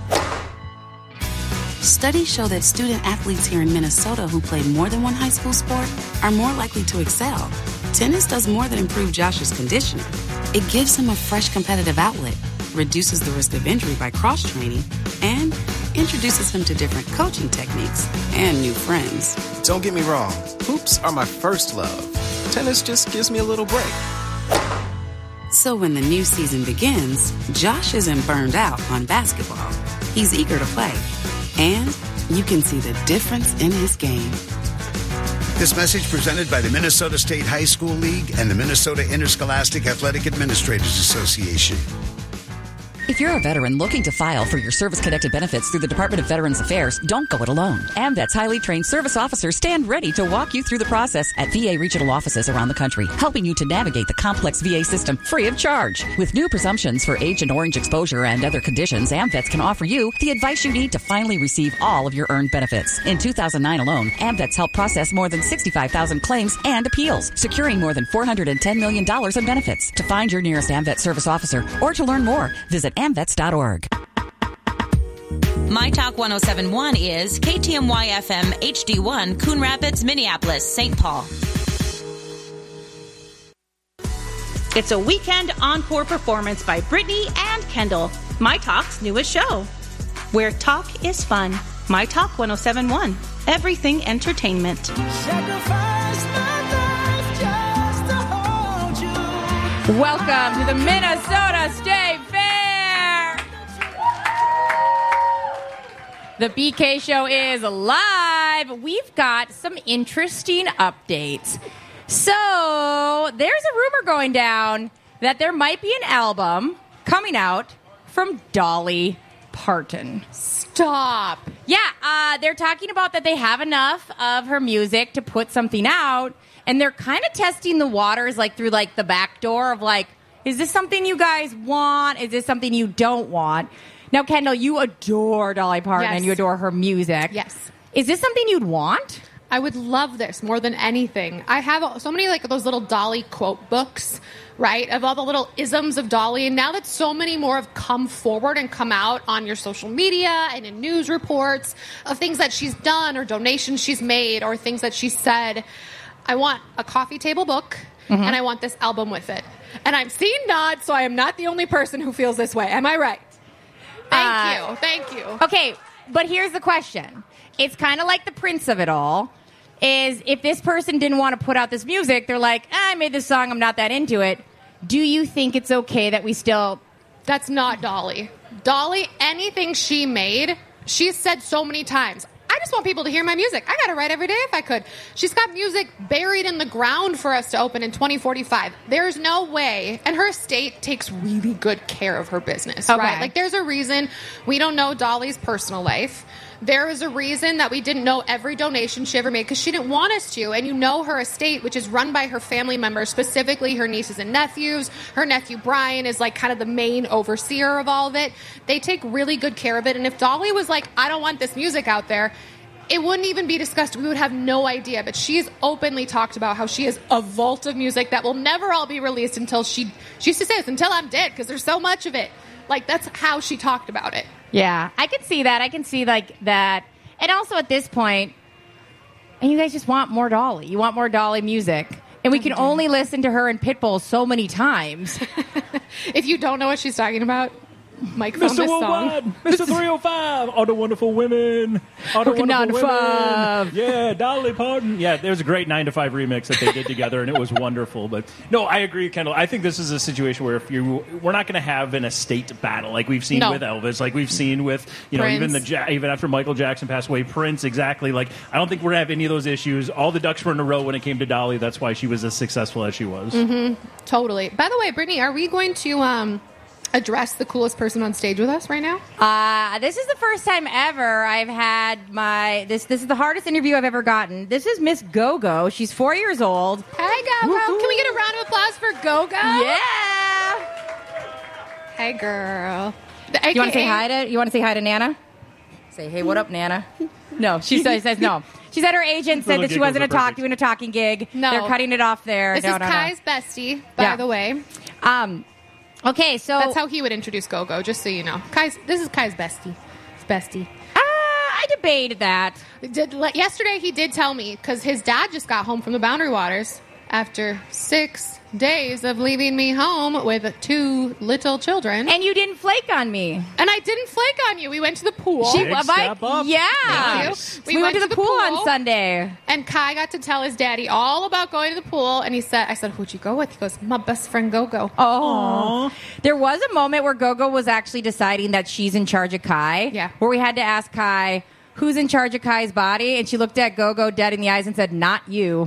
Studies show that student athletes here in Minnesota who play more than one high school sport are more likely to excel. Tennis does more than improve Josh's conditioning. It gives him a fresh competitive outlet, reduces the risk of injury by cross-training, and introduces him to different coaching techniques and new friends. Don't get me wrong, hoops are my first love. Tennis just gives me a little break. So when the new season begins, Josh isn't burned out on basketball. He's eager to play. And you can see the difference in his game. This message presented by the Minnesota State High School League and the Minnesota Interscholastic Athletic Administrators Association. If you're a veteran looking to file for your service-connected benefits through the Department of Veterans Affairs, don't go it alone. AMVET's highly trained service officers stand ready to walk you through the process at VA regional offices around the country, helping you to navigate the complex VA system free of charge. With new presumptions for Agent Orange exposure and other conditions, AMVETS can offer you the advice you need to finally receive all of your earned benefits. In 2009 alone, AMVETS helped process more than 65,000 claims and appeals, securing more than $410 million in benefits. To find your nearest AMVET service officer or to learn more, visit AMVETS.org. My Talk 1071 is KTMY FM HD1, Coon Rapids, Minneapolis, St. Paul. It's a weekend encore performance by Brittany and Kendall, My Talk's newest show. Where talk is fun. My Talk 1071, everything entertainment. Welcome to the Minnesota State Fair. The BK Show is live. We've got some interesting updates. So there's a rumor going down that there might be an album coming out from Dolly Parton. Stop. Yeah, they're talking about that they have enough of her music to put something out. And they're kind of testing the waters, like, through, like, the back door of, like, is this something you guys want? Is this something you don't want? Now, Kendall, you adore Dolly Parton and you adore her music. Yes. Is this something you'd want? I would love this more than anything. I have so many, like, those little Dolly quote books, right, of all the little isms of Dolly. And now that so many more have come forward and come out on your social media and in news reports of things that she's done or donations she's made or things that she said, I want a coffee table book, and I want this album with it. And I'm seeing nods, so I am not the only person who feels this way. Am I right? Thank you. Okay, but here's the question. It's kind of like the Prince of it all, is if this person didn't want to put out this music, they're like, I made this song, I'm not that into it. Do you think it's okay that we still... That's not Dolly. Dolly, anything she made, she's said so many times, I just want people to hear my music. I got to write every day if I could. She's got music buried in the ground for us to open in 2045. There's no way. And her estate takes really good care of her business, right? Like, there's a reason we don't know Dolly's personal life. There is a reason that we didn't know every donation she ever made because she didn't want us to. And you know her estate, which is run by her family members, specifically her nieces and nephews. Her nephew Brian is like kind of the main overseer of all of it. They take really good care of it. And if Dolly was like, I don't want this music out there, it wouldn't even be discussed. We would have no idea. But she's openly talked about how she has a vault of music that will never all be released until she used to say this, until I'm dead, because there's so much of it. Like, that's how she talked about it. Yeah, I can see that. I can see, like, that. And also at this point, and you guys just want more Dolly. You want more Dolly music. And we can only listen to her in Pitbull so many times. If you don't know what she's talking about, Mike found this song. Mr. 305, all the wonderful women. All the wonderful women. Yeah, Dolly Parton. Yeah, there's a great 9 to 5 remix that they did together, and it was wonderful. But no, I agree, Kendall. I think this is a situation where we're not going to have an estate battle like we've seen with Elvis, like we've seen with, you know, even after Michael Jackson passed away, Prince, exactly. Like, I don't think we're going to have any of those issues. All the ducks were in a row when it came to Dolly. That's why she was as successful as she was. Totally. By the way, Brittany, are we going to address the coolest person on stage with us right now? This is the first time ever I've had this is the hardest interview I've ever gotten. This is Miss Go-Go. She's 4 years old. Hey, Go-Go. Woo-hoo. Can we get a round of applause for Go-Go? Yeah. Hey, girl. You want to say hi to Nana? Say, hey, what up, Nana? No, she says no. She said her agent said that she wasn't doing a talking gig. No. They're cutting it off there. This is Kai's bestie, by the way. Okay, so that's how he would introduce Go-Go, just so you know. This is Kai's bestie. It's bestie. I debated that. Yesterday he did tell me, because his dad just got home from the Boundary Waters after 6 days of leaving me home with 2 little children. And you didn't flake on me. And I didn't flake on you. We went to the pool. Yeah. Nice. We went to the pool on Sunday. And Kai got to tell his daddy all about going to the pool. And I said, who'd you go with? He goes, my best friend Go-Go. Oh. There was a moment where Go-Go was actually deciding that she's in charge of Kai. Yeah. Where we had to ask Kai, who's in charge of Kai's body? And she looked at Gogo dead in the eyes and said, not you.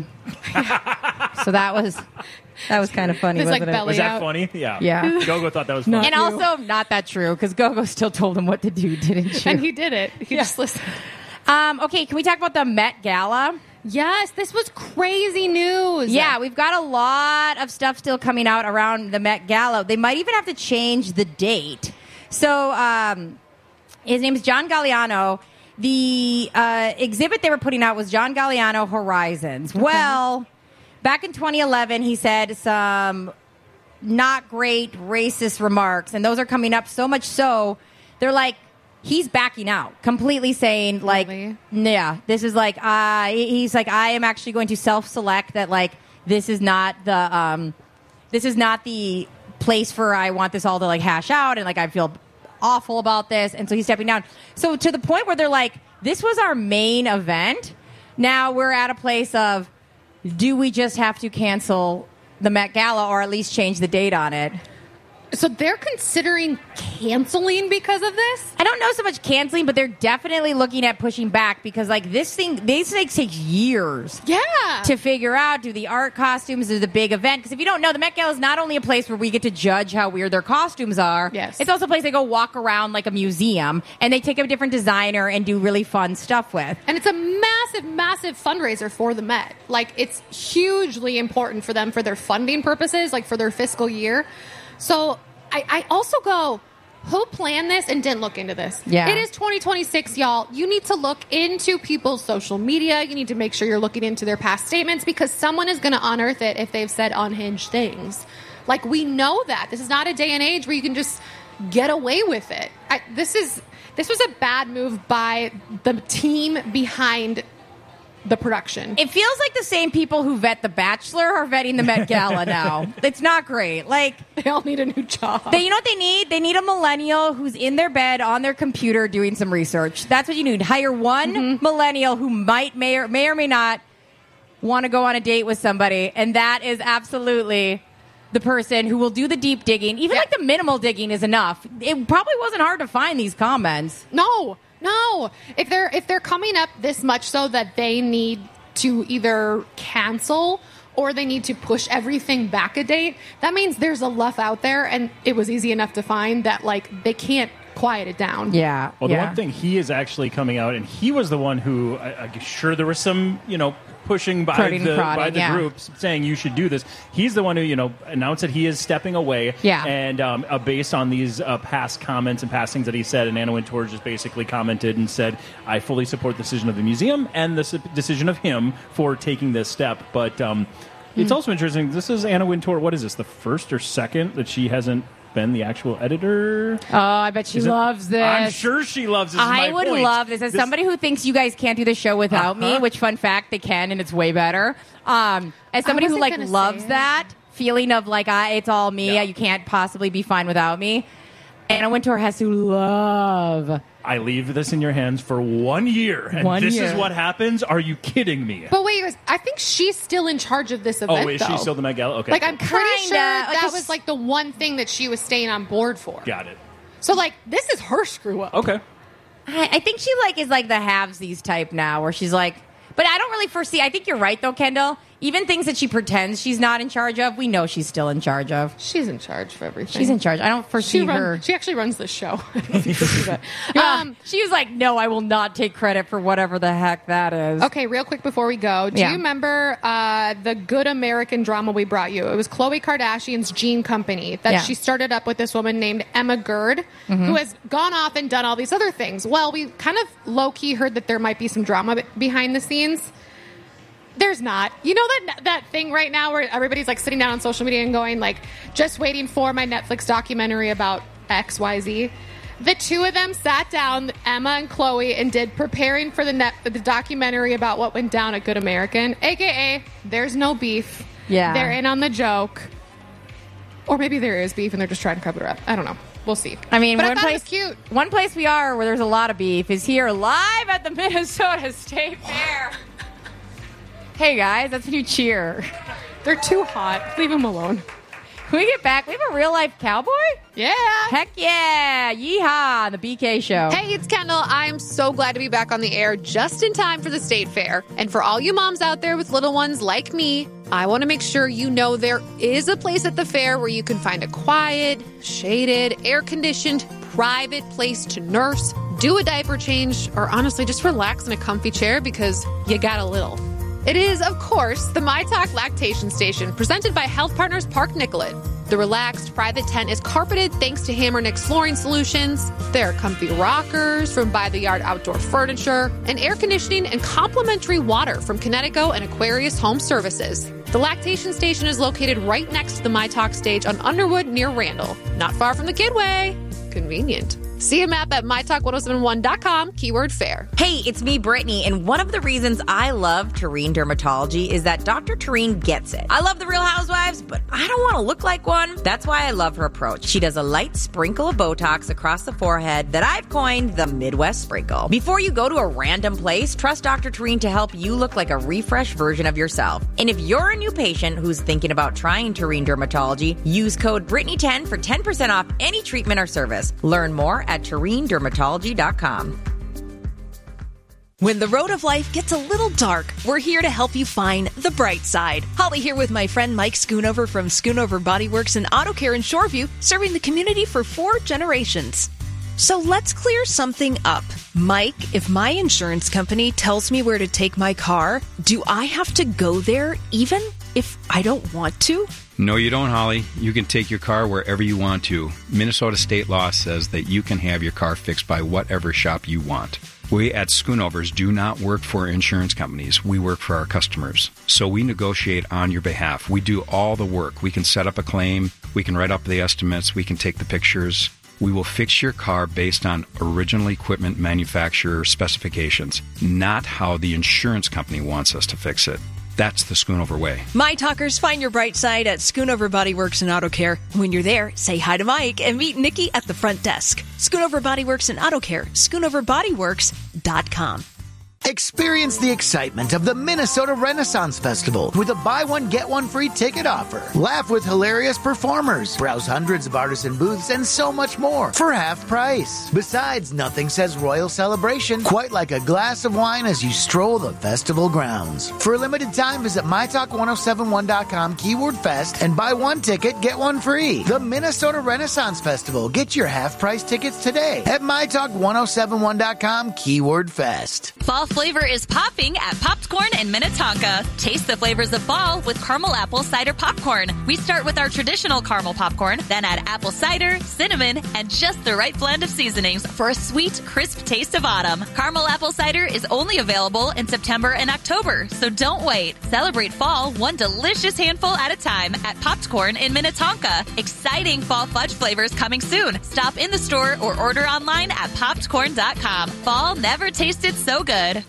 So that was kind of funny, wasn't it? Was that funny? Yeah. Yeah. Gogo thought that was funny. And also not that true, because Gogo still told him what to do, didn't she? And he did it. He just listened. Okay, can we talk about the Met Gala? Yes, this was crazy news. Yeah, we've got a lot of stuff still coming out around the Met Gala. They might even have to change the date. So his name is John Galliano. The exhibit they were putting out was John Galliano Horizons. Okay. Well, back in 2011, he said some not great racist remarks, and those are coming up so much so, they're like, he's backing out, completely saying, like, yeah, this is like, he's like, I am actually going to self-select that, like, this is not the place for I want this all to, like, hash out, and, like, I feel awful about this, and so he's stepping down. So to the point where they're like, this was our main event. Now we're at a place of, do we just have to cancel the Met Gala or at least change the date on it? So they're considering canceling because of this? I don't know so much canceling, but they're definitely looking at pushing back because, like, these things take years. Yeah. To figure out, do the art costumes, do the big event. Because if you don't know, the Met Gala is not only a place where we get to judge how weird their costumes are. Yes. It's also a place they go walk around like a museum and they take a different designer and do really fun stuff with. And it's a massive, massive fundraiser for the Met. Like, it's hugely important for them for their funding purposes, like for their fiscal year. So I also go, who planned this and didn't look into this? Yeah. It is 2026, y'all. You need to look into people's social media. You need to make sure you're looking into their past statements because someone is going to unearth it if they've said unhinged things. Like, we know that. This is not a day and age where you can just get away with it. This was a bad move by the team behind the production. It feels like the same people who vet The Bachelor are vetting the Met Gala now. It's not great. Like, they all need a new job. You know what they need? They need a millennial who's in their bed on their computer doing some research. That's what you need. Hire one millennial who may or may not want to go on a date with somebody, and that is absolutely the person who will do the deep digging. Even like the minimal digging is enough. It probably wasn't hard to find these comments. No. If they're coming up this much so that they need to either cancel or they need to push everything back a date, that means there's enough out there, and it was easy enough to find that, like, they can't quiet it down. Yeah. Well, the one thing, he is actually coming out, and he was the one who, I'm sure there was some, pushing by the group saying you should do this. He's the one who, announced that he is stepping away. Yeah. And based on these past comments and past things that he said, and Anna Wintour just basically commented and said, I fully support the decision of the museum and the decision of him for taking this step. But it's also interesting. This is Anna Wintour. What is this, the first or second that she hasn't been the actual editor? Oh, I bet she loves this. I'm sure she loves this. I would love this. As somebody who thinks you guys can't do the show without me, which, fun fact, they can, and it's way better. As somebody who, like, loves that feeling of, like, it's all me, you can't possibly be fine without me, Anna Wintour has to love. I leave this in your hands for 1 year, and this is what happens? Are you kidding me? But wait, guys, I think she's still in charge of this event, is she still the Met Gala? Okay. Like, I'm pretty sure that was, like, the one thing that she was staying on board for. Got it. So, like, this is her screw-up. Okay. I think she, like, is, like, the halvesies type now, where she's, like... But I don't really foresee... I think you're right, though, Kendall. Even things that she pretends she's not in charge of, we know she's still in charge of. She's in charge of everything. She's in charge. I don't foresee her... She actually runs this show. She was like, no, I will not take credit for whatever the heck that is. Okay, real quick before we go. Do you remember the Good American drama we brought you? It was Khloe Kardashian's Jean Company that she started up with this woman named Emma Gerd, who has gone off and done all these other things. Well, we kind of low-key heard that there might be some drama behind the scenes. There's not. You know that thing right now where everybody's, like, sitting down on social media and going, like, just waiting for my Netflix documentary about XYZ? The two of them sat down, Emma and Khloe, and did preparing for the documentary about what went down at Good American, a.k.a. there's no beef. Yeah. They're in on the joke. Or maybe there is beef and they're just trying to cover it up. I don't know. We'll see. I mean, but I thought it was cute. One place we are where there's a lot of beef is here live at the Minnesota State Fair. Hey, guys, that's when you cheer. They're too hot. Leave them alone. When we get back, we have a real-life cowboy? Yeah. Heck yeah. Yeehaw, the BK Show. Hey, it's Kendall. I'm so glad to be back on the air just in time for the State Fair. And for all you moms out there with little ones like me, I want to make sure you know there is a place at the fair where you can find a quiet, shaded, air-conditioned, private place to nurse, do a diaper change, or honestly just relax in a comfy chair because you got a little. It is, of course, the MyTalk Lactation Station, presented by Health Partners Park Nicollet. The relaxed private tent is carpeted thanks to Hammernick Flooring Solutions. There are comfy rockers from By the Yard Outdoor Furniture, and air conditioning and complimentary water from Connecticut and Aquarius Home Services. The Lactation Station is located right next to the MyTalk stage on Underwood near Randall. Not far from the Kidway. Convenient. See a map at mytalk1071.com, keyword fair. Hey, it's me, Brittany, and one of the reasons I love Tureen Dermatology is that Dr. Tureen gets it. I love the Real Housewives, but I don't want to look like one. That's why I love her approach. She does a light sprinkle of Botox across the forehead that I've coined the Midwest Sprinkle. Before you go to a random place, trust Dr. Tureen to help you look like a refreshed version of yourself. And if you're a new patient who's thinking about trying Tureen Dermatology, use code Brittany10 for 10% off any treatment or service. Learn more at TureenDermatology.com. When the road of life gets a little dark, we're here to help you find the bright side. Holly here with my friend Mike Schoonover from Schoonover Body Works and Auto Care in Shoreview, serving the community for 4 generations. So let's clear something up. Mike, if my insurance company tells me where to take my car, do I have to go there even if I don't want to? No, you don't, Holly. You can take your car wherever you want to. Minnesota state law says that you can have your car fixed by whatever shop you want. We at Schoonovers do not work for insurance companies. We work for our customers. So we negotiate on your behalf. We do all the work. We can set up a claim. We can write up the estimates. We can take the pictures. We will fix your car based on original equipment manufacturer specifications, not how the insurance company wants us to fix it. That's the Schoonover way. My talkers, find your bright side at Schoonover Body Works and Auto Care. When you're there, say hi to Mike and meet Nikki at the front desk. Schoonover Body Works and Auto Care, SchoonoverBodyWorks.com. Experience the excitement of the Minnesota Renaissance Festival with a buy one, get one free ticket offer. Laugh with hilarious performers, browse hundreds of artisan booths, and so much more for half price. Besides, nothing says royal celebration quite like a glass of wine as you stroll the festival grounds. For a limited time, visit mytalk1071.com, keyword fest, and buy one ticket, get one free. The Minnesota Renaissance Festival. Get your half price tickets today at mytalk1071.com, keyword fest. Fall flavor is popping at Popcorn in Minnetonka. Taste the flavors of fall with caramel apple cider popcorn. We start with our traditional caramel popcorn, then add apple cider, cinnamon, and just the right blend of seasonings for a sweet, crisp taste of autumn. Caramel apple cider is only available in September and October, so don't wait. Celebrate fall one delicious handful at a time at Popcorn in Minnetonka. Exciting fall fudge flavors coming soon. Stop in the store or order online at popcorn.com. Fall never tasted so good.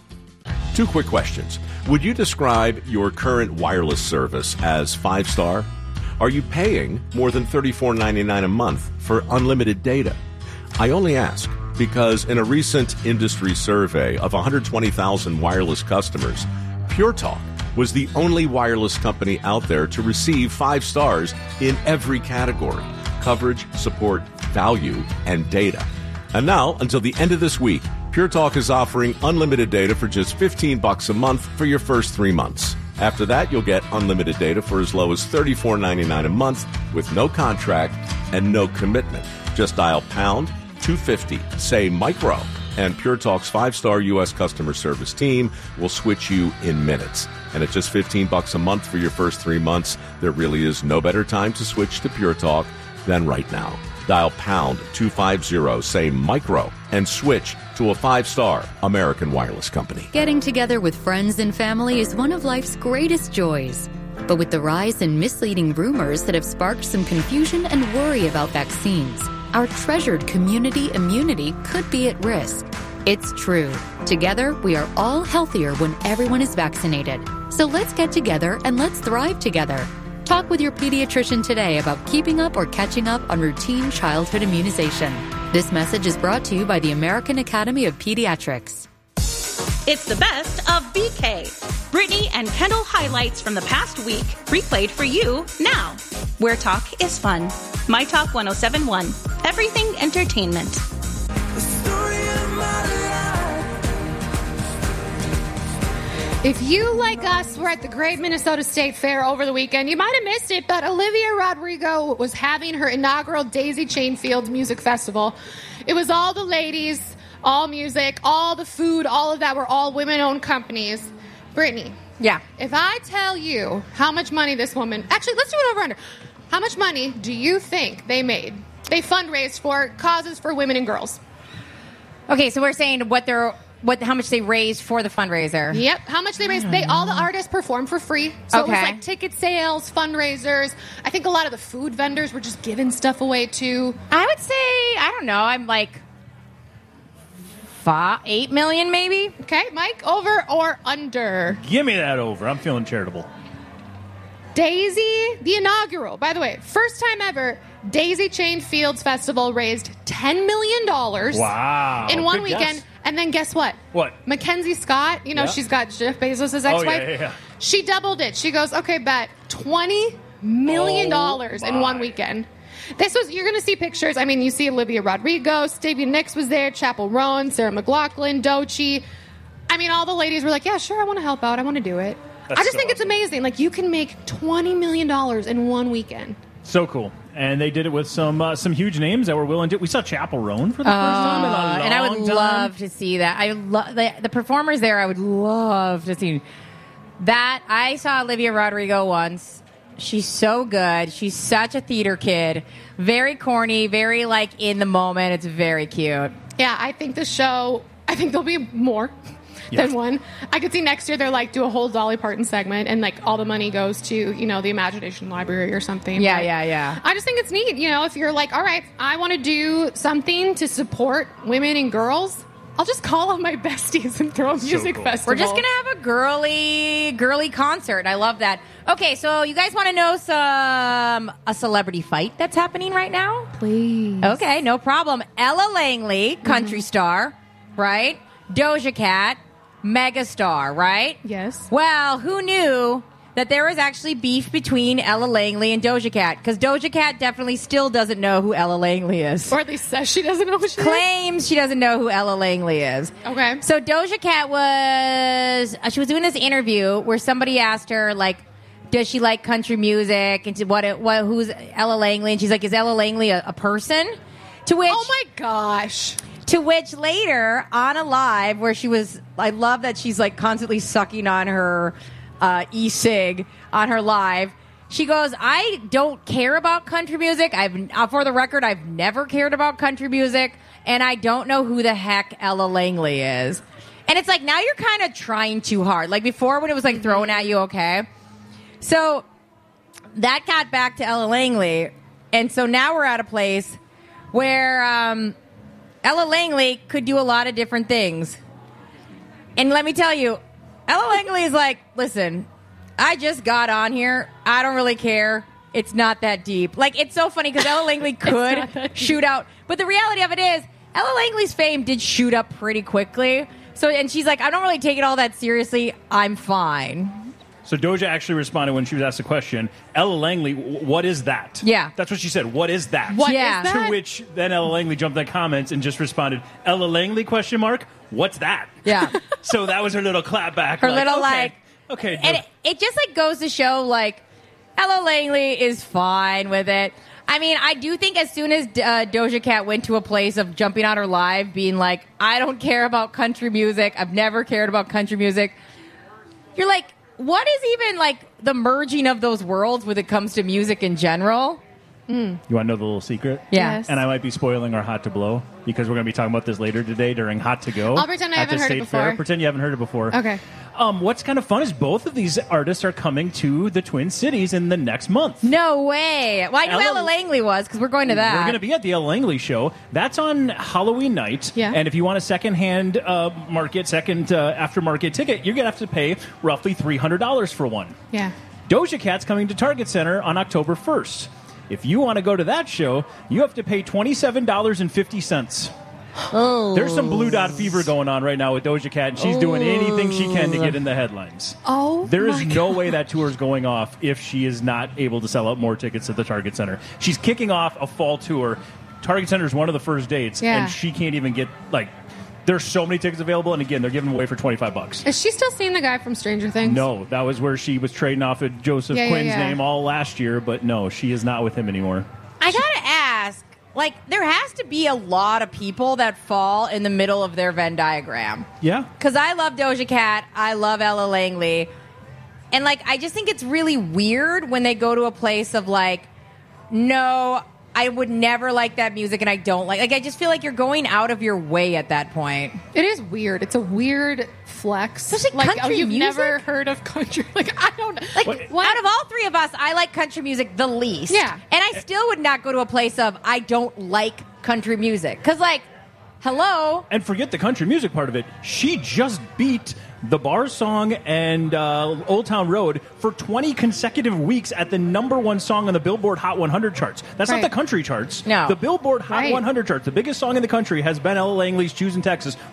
2 quick questions. Would you describe your current wireless service as 5-star? Are you paying more than $34.99 a month for unlimited data? I only ask because in a recent industry survey of 120,000 wireless customers, Pure Talk was the only wireless company out there to receive 5 stars in every category: coverage, support, value, and data. And now, until the end of this week, Pure Talk is offering unlimited data for just $15 a month for your first 3 months. After that, you'll get unlimited data for as low as $34.99 a month with no contract and no commitment. Just dial pound 250, say micro, and Pure Talk's 5-star U.S. customer service team will switch you in minutes. And at just $15 a month for your first 3 months, there really is no better time to switch to Pure Talk than right now. Dial pound 250, say micro, and switch to a 5-star American wireless company. Getting together with friends and family is one of life's greatest joys. But with the rise in misleading rumors that have sparked some confusion and worry about vaccines, our treasured community immunity could be at risk. It's true. Together, we are all healthier when everyone is vaccinated. So let's get together and let's thrive together. Talk with your pediatrician today about keeping up or catching up on routine childhood immunization. This message is brought to you by the American Academy of Pediatrics. It's the best of BK. Brittany and Kendall highlights from the past week, replayed for you now. where talk is fun. My Talk 1071, everything entertainment. If you, like us, were at the Great Minnesota State Fair over the weekend, you might have missed it, but Olivia Rodrigo was having her inaugural Daisy Chain Field Music Festival. It was all the ladies, all music, all the food, all of that were all women-owned companies. Brittany. Yeah. If I tell you how much money this woman... Actually, let's do it over under. How much money do you think they made? They fundraised for causes for women and girls. Okay, so we're saying how much they raised for the fundraiser. Yep, how much they raised. All the artists performed for free. So it was like ticket sales, fundraisers. I think a lot of the food vendors were just giving stuff away too. I would say, I don't know, I'm like 8 million maybe. Okay, Mike, over or under? Give me that over. I'm feeling charitable. Daisy, the inaugural, by the way, first time ever, Daisy Chain Fields Festival raised $10 million. Wow. In one Good weekend. guess. And then guess what? What? Mackenzie Scott, she's got Jeff Bezos' ex-wife. Yeah. She doubled it. She goes, okay, bet $20 million in one weekend. You're going to see pictures. I mean, you see Olivia Rodrigo, Stevie Nicks was there, Chappell Roan, Sarah McLachlan, Doechii. I mean, all the ladies were like, yeah, sure, I want to help out. I want to do it. I just think it's amazing. Like, you can make $20 million in one weekend. So cool. And they did it with some huge names that were willing to. We saw Chappell Roan for the first time in a long time. And I would love to see that. I love the performers there. I would love to see that. I saw Olivia Rodrigo once. She's so good. She's such a theater kid. Very corny, very like in the moment. It's very cute. Yeah, I think there'll be more. Than one. I could see next year they're like do a whole Dolly Parton segment and like all the money goes to, the Imagination Library or something. Yeah. I just think it's neat, if you're like, all right, I want to do something to support women and girls, I'll just call on my besties and throw a music festival. We're just going to have a girly concert. I love that. Okay, so you guys want to know a celebrity fight that's happening right now? Please. Okay, no problem. Ella Langley, country star, right? Doja Cat, megastar, right? Yes. Well, who knew that there was actually beef between Ella Langley and Doja Cat? Because Doja Cat definitely still doesn't know who Ella Langley is. Or at least says she doesn't know who she is. Claims she doesn't know who Ella Langley is. Okay. So Doja Cat was doing this interview where somebody asked her, like, does she like country music? And who's Ella Langley? And she's like, is Ella Langley a person? To which... Oh, my gosh. To which later, on a live, where I love that she's like constantly sucking on her e-cig on her live. She goes, I don't care about country music. For the record, I've never cared about country music, and I don't know who the heck Ella Langley is. And it's like, now you're kind of trying too hard. Like before when it was like thrown at you, okay? So that got back to Ella Langley, and so now we're at a place where... Ella Langley could do a lot of different things. And let me tell you, Ella Langley is like, listen, I just got on here. I don't really care. It's not that deep. Like, it's so funny because Ella Langley could shoot out. But the reality of it is, Ella Langley's fame did shoot up pretty quickly. And she's like, I don't really take it all that seriously. I'm fine. So Doja actually responded when she was asked the question, Ella Langley, what is that? Yeah. That's what she said. What is that? What is that? To which then Ella Langley jumped in the comments and just responded, Ella Langley, ? What's that? Yeah. So that was her little clap back. Her little Okay. And it just like goes to show like Ella Langley is fine with it. I mean, I do think as soon as Doja Cat went to a place of jumping on her live, being like, I don't care about country music. I've never cared about country music. You're like, what is even, like, the merging of those worlds when it comes to music in general? You want to know the little secret? Yeah. And I might be spoiling our Hot to Blow because we're going to be talking about this later today during Hot to Go. I'll pretend I haven't heard it before. Fair. Pretend you haven't heard it before. Okay. What's kind of fun is both of these artists are coming to the Twin Cities in the next month. No way. Well, I knew Ella Langley was because we're going to that. We're going to be at the Ella Langley show. That's on Halloween night. Yeah. And if you want a second-hand aftermarket ticket, you're going to have to pay roughly $300 for one. Yeah. Doja Cat's coming to Target Center on October 1st. If you want to go to that show, you have to pay $27.50. There's some blue dot fever going on right now with Doja Cat, and she's doing anything she can to get in the headlines. There is no way that tour is going off if she is not able to sell out more tickets at the Target Center. She's kicking off a fall tour. Target Center is one of the first dates, and she can't even get, there's so many tickets available, and again, they're giving them away for $25. Is she still seeing the guy from Stranger Things? No, that was where she was trading off of Joseph Quinn's name all last year, but no, she is not with him anymore. I gotta ask, there has to be a lot of people that fall in the middle of their Venn diagram. Yeah. Because I love Doja Cat, I love Ella Langley, and, I just think it's really weird when they go to a place of, no, I would never like that music, and I don't like. I just feel like you're going out of your way at that point. It is weird. It's a weird flex. Especially country you've music? never heard of country? I don't know. Out of all three of us, I like country music the least. Yeah, and I still would not go to a place of I don't like country music because, hello. And forget the country music part of it. She just beat the Bars song and Old Town Road for 20 consecutive weeks at the #1 song on the Billboard Hot 100 charts. That's not the country charts. No. The Billboard Hot 100 charts, the biggest song in the country, has been Ella Langley's Choosing Texas